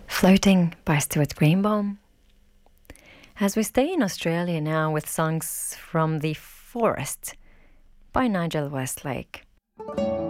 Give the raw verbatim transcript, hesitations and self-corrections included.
Floating by Stuart Greenbaum. As we stay in Australia now with songs from The Forest by Nigel Westlake.